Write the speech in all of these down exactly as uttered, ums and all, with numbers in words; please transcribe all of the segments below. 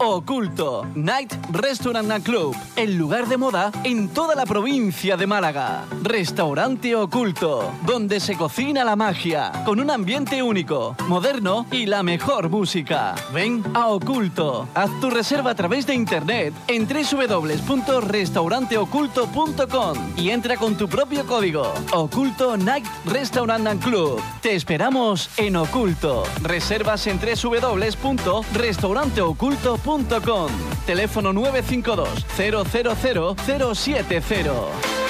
Oculto Night Restaurant and Club, el lugar de moda en toda la provincia de Málaga. Restaurante Oculto, donde se cocina la magia, con un ambiente único, moderno y la mejor música. Ven a Oculto. Haz tu reserva a través de internet en doble u doble u doble u punto restaurante oculto punto com y entra con tu propio código. Oculto Night Restaurant and Club. Te esperamos en Oculto. Reservas en doble u doble u doble u punto restaurante oculto punto com. Teléfono nueve cinco dos cero cero cero cero siete cero.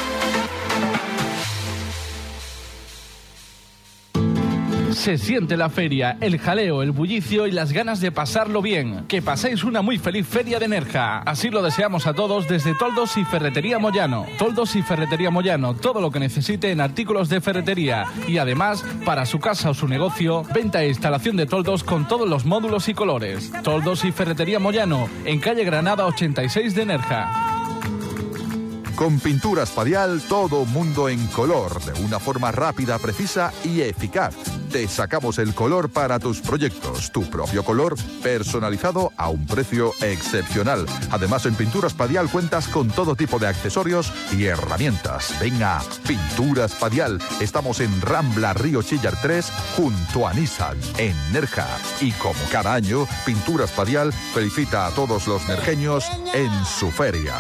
Se siente la feria, el jaleo, el bullicio y las ganas de pasarlo bien. Que paséis una muy feliz feria de Nerja. Así lo deseamos a todos desde Toldos y Ferretería Moyano. Toldos y Ferretería Moyano, todo lo que necesite en artículos de ferretería. Y además, para su casa o su negocio, venta e instalación de toldos con todos los módulos y colores. Toldos y Ferretería Moyano, en calle Granada ochenta y seis de Nerja. Con Pintura Espadial, todo mundo en color, de una forma rápida, precisa y eficaz. Te sacamos el color para tus proyectos, tu propio color personalizado a un precio excepcional. Además, en Pintura Espadial cuentas con todo tipo de accesorios y herramientas. Venga, Pintura Espadial. Estamos en Rambla Río Chillar tres, junto a Nissan, en Nerja. Y como cada año, Pintura Espadial felicita a todos los nerjeños en su feria.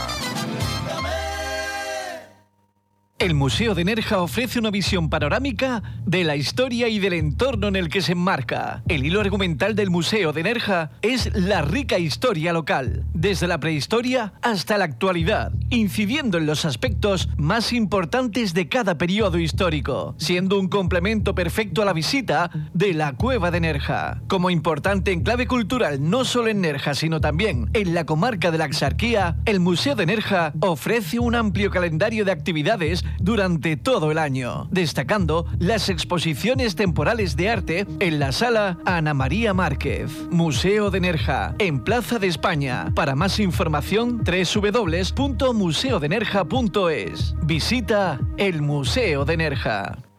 El Museo de Nerja ofrece una visión panorámica de la historia y del entorno en el que se enmarca. El hilo argumental del Museo de Nerja es la rica historia local, desde la prehistoria hasta la actualidad, incidiendo en los aspectos más importantes de cada periodo histórico, siendo un complemento perfecto a la visita de la Cueva de Nerja. Como importante enclave cultural no solo en Nerja, sino también en la comarca de la Axarquía, el Museo de Nerja ofrece un amplio calendario de actividades durante todo el año, destacando las exposiciones temporales de arte en la Sala Ana María Márquez. Museo de Nerja, en Plaza de España. Para más información, doble u doble u doble u punto museo de nerja punto es. Visita el Museo de Nerja.